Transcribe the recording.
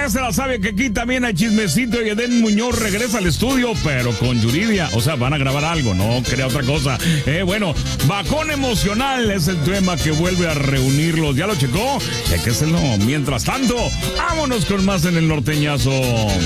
ya se la sabe que aquí también hay chismecito y Edén Muñoz regresa al estudio, pero con Yuridia. O sea, van a grabar algo, no crea otra cosa. Bueno, bajón emocional es el tema que vuelve a reunirlos. ¿Ya lo checó? Chéqueselo. Mientras tanto, vámonos con más en el norteñazo.